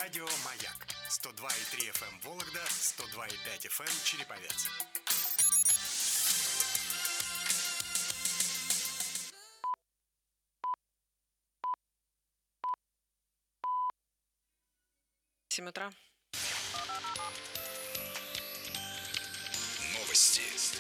Радио «Маяк» 102,3 FM Вологда, 102,5 FM Череповец. Семь утра. Новости.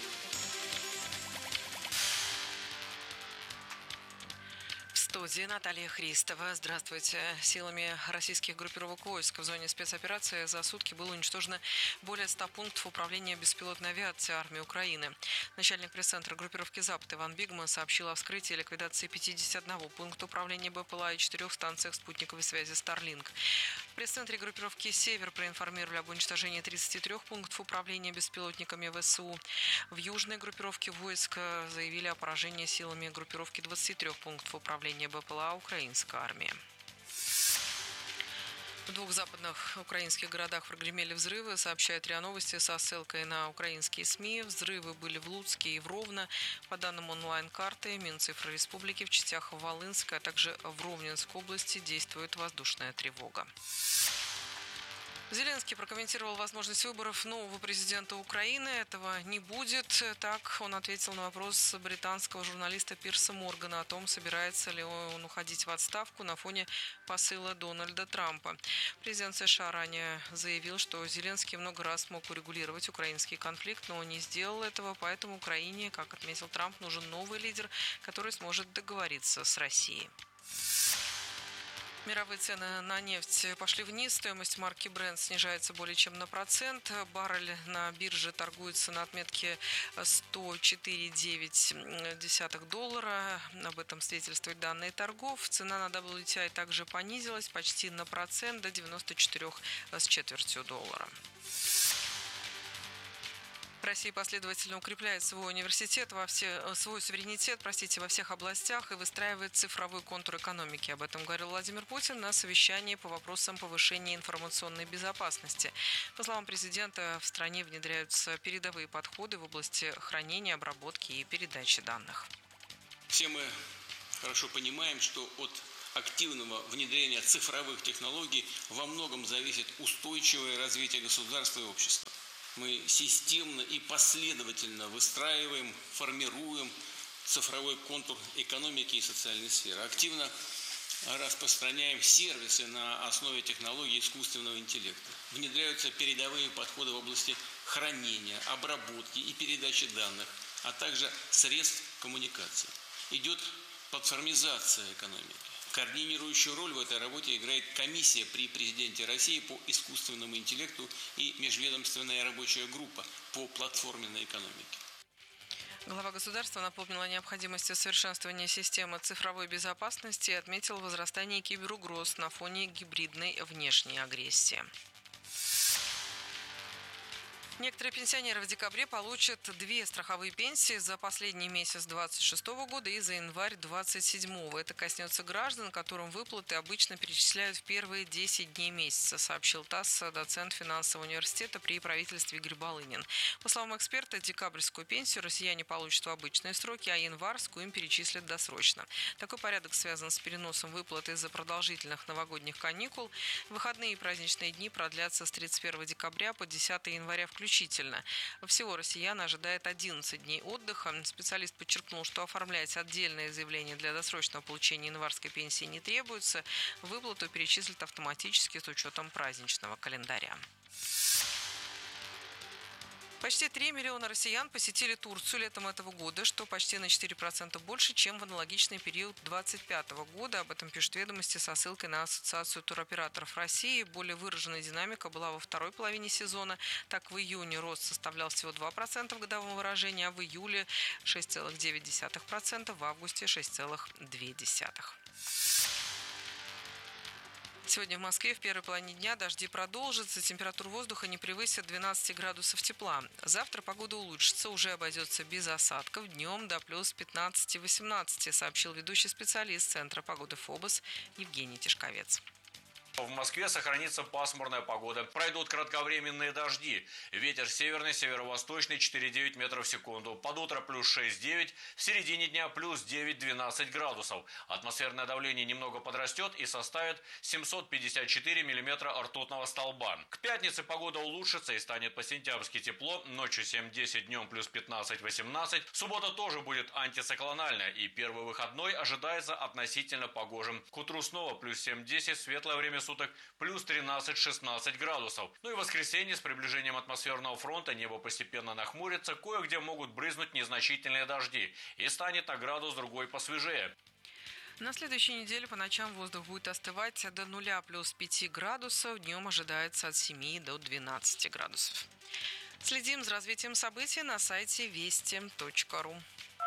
В студии Наталья Христова. Здравствуйте. Силами российских группировок войск в зоне спецоперации за сутки было уничтожено более 100 пунктов управления беспилотной авиации армии Украины. Начальник пресс-центра группировки «Запад» Иван Бигман сообщил о вскрытии и ликвидации 51 пункта управления БПЛА и 4 станциях спутниковой связи «Старлинк». В пресс-центре группировки «Север» проинформировали об уничтожении 33 пунктов управления беспилотниками ВСУ. В южной группировке войск заявили о поражении силами группировки 23 пунктов управления БПЛА украинской армии. В двух западных украинских городах прогремели взрывы, сообщает РИА Новости со ссылкой на украинские СМИ. Взрывы были в Луцке и в Ровно. По данным онлайн-карты Минцифры Республики, в частях Волынской, а также в Ровненской области действует воздушная тревога. Зеленский прокомментировал возможность выборов нового президента Украины. Этого не будет. Так он ответил на вопрос британского журналиста Пирса Моргана о том, собирается ли он уходить в отставку на фоне посыла Дональда Трампа. Президент США ранее заявил, что Зеленский много раз мог урегулировать украинский конфликт, но не сделал этого, поэтому Украине, как отметил Трамп, нужен новый лидер, который сможет договориться с Россией. Мировые цены на нефть пошли вниз. Стоимость марки Brent снижается более чем на процент. Баррель на бирже торгуется на отметке $104,9. Об этом свидетельствуют данные торгов. Цена на WTI также понизилась почти на процент до $94,25. Россия последовательно укрепляет свой суверенитет во всех областях и выстраивает цифровой контур экономики. Об этом говорил Владимир Путин на совещании по вопросам повышения информационной безопасности. По словам президента, в стране внедряются передовые подходы в области хранения, обработки и передачи данных. Все мы хорошо понимаем, что от активного внедрения цифровых технологий во многом зависит устойчивое развитие государства и общества. Мы системно и последовательно выстраиваем, формируем цифровой контур экономики и социальной сферы. Активно распространяем сервисы на основе технологий искусственного интеллекта. Внедряются передовые подходы в области хранения, обработки и передачи данных, а также средств коммуникации. Идет платформизация экономики. Координирующую роль в этой работе играет комиссия при президенте России по искусственному интеллекту и межведомственная рабочая группа по платформенной экономике. Глава государства напомнил о необходимости совершенствования системы цифровой безопасности и отметил возрастание киберугроз на фоне гибридной внешней агрессии. Некоторые пенсионеры в декабре получат 2 страховые пенсии за последний месяц 2026 года и за январь 2027. Это коснется граждан, которым выплаты обычно перечисляют в первые 10 дней месяца, сообщил ТАСС доцент финансового университета при правительстве Игорь Балынин. По словам эксперта, декабрьскую пенсию россияне получат в обычные сроки, а январскую им перечислят досрочно. Такой порядок связан с переносом выплат из-за продолжительных новогодних каникул. Выходные и праздничные дни продлятся с 31 декабря по 10 января включительно. Всего россиян ожидает 11 дней отдыха. Специалист подчеркнул, что оформлять отдельное заявление для досрочного получения январской пенсии не требуется. Выплату перечислят автоматически с учетом праздничного календаря. Почти 3 миллиона россиян посетили Турцию летом этого года, что почти на 4% больше, чем в аналогичный период 2025 года. Об этом пишут «Ведомости» со ссылкой на Ассоциацию туроператоров России. Более выраженная динамика была во второй половине сезона. Так, в июне рост составлял всего 2% в годовом выражении, а в июле 6,9%, в августе 6,2%. Сегодня в Москве в первой половине дня дожди продолжатся, температура воздуха не превысит 12 градусов тепла. Завтра погода улучшится, уже обойдется без осадков, днем до плюс 15-18, сообщил ведущий специалист Центра погоды ФОБОС Евгений Тишковец. В Москве сохранится пасмурная погода. Пройдут кратковременные дожди. Ветер северный, северо-восточный 4,9 метров в секунду. Под утро плюс 6,9. В середине дня плюс 9-12 градусов. Атмосферное давление немного подрастет и составит 754 миллиметра ртутного столба. К пятнице погода улучшится и станет по-сентябрьски тепло. Ночью 7-10, днем плюс 15-18. Суббота тоже будет антициклональная. И первый выходной ожидается относительно погожим. К утру снова плюс 7-10, светлое время суток плюс 13-16 градусов. Ну и в воскресенье с приближением атмосферного фронта небо постепенно нахмурится, кое-где могут брызнуть незначительные дожди и станет на градус другой посвежее. На следующей неделе по ночам воздух будет остывать до 0 плюс 5 градусов, днем ожидается от 7 до 12 градусов. Следим за развитием событий на сайте вести.ру.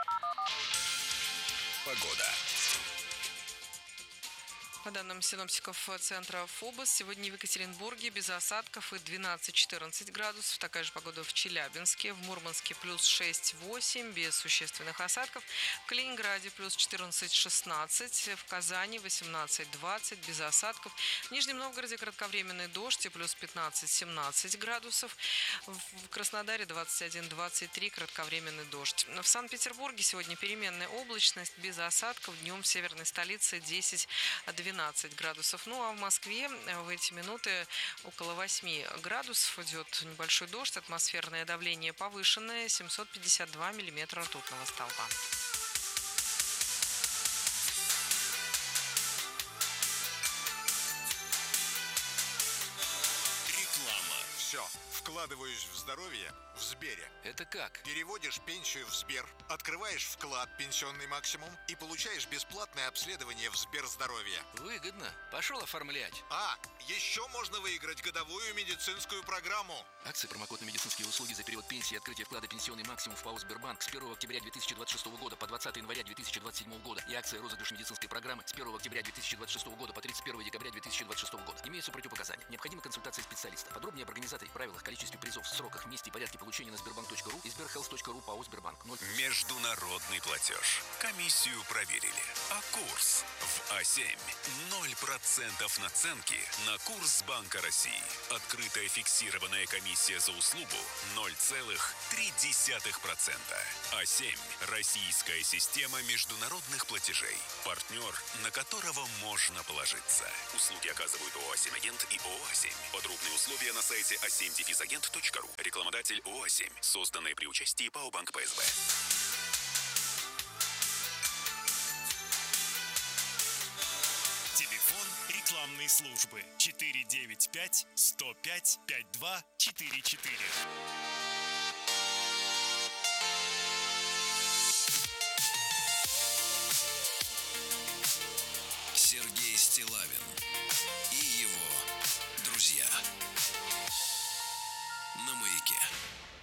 Погода. По данным синоптиков центра ФОБОС, сегодня в Екатеринбурге без осадков и 12-14 градусов. Такая же погода в Челябинске, в Мурманске плюс 6-8, без существенных осадков. В Калининграде плюс 14-16, в Казани 18-20, без осадков. В Нижнем Новгороде кратковременный дождь и плюс 15-17 градусов. В Краснодаре 21-23, кратковременный дождь. В Санкт-Петербурге сегодня переменная облачность, без осадков. Днем в северной столице 10-12 градусов. Ну а в Москве в эти минуты около 8 градусов. Идет небольшой дождь, атмосферное давление повышенное, 752 миллиметра ртутного столба. Реклама. Все. Вкладываюсь в здоровье в Сбере. Это как? Переводишь пенсию в Сбер, открываешь вклад «Пенсионный максимум» и получаешь бесплатное обследование в Сберздоровье. Выгодно. Пошел оформлять. Еще можно выиграть годовую медицинскую программу. Акции промокод на медицинские услуги за период пенсии и открытие вклада «Пенсионный максимум» в ПАО «Сбербанк» с 1 октября 2026 года по 20 января 2027 года и акция розыгрыш медицинской программы с 1 октября 2026 года по 31 декабря 2026 года. Имеются противопоказания. Необходима консультация специалиста. Подробнее об организации, правилах, количестве призов, сроках, месте и порядке получения на sberbank.ru и sberhealth.ru ПАО «Сбербанк». Международный платеж. Комиссию проверили. А курс в А7. 0% наценки на курс Банка России. Открытая фиксированная комиссия за услугу 0,3%. А7. Российская система международных платежей. Партнер, на которого можно положиться. Услуги оказывают ООО «А7 Агент» и ООО «А7». Подробные условия на сайте a7-agent.ru. Рекламодатель ООО «А7». Созданное при участии ПАО «Банк ПСБ». Телефон рекламной службы 495 105 5244. Сергей Стиллавин и его друзья на Маяке.